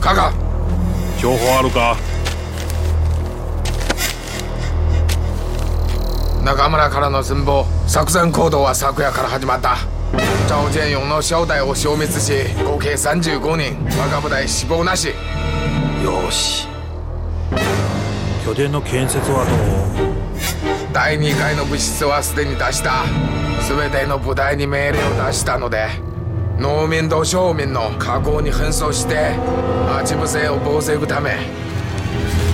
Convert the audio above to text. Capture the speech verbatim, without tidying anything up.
タカ、 情報あるか？ 中村からの寸法、作戦行動は昨夜から始まった。趙建勇の正体を消滅し、合計さんじゅうごにん、若部隊死亡なし。 よし、拠点の建設はどう？ だいにかいの物質はすでに出した。全ての部隊に命令を出したので、農民と庶民の加工に紛争して待ち伏せを防ぐため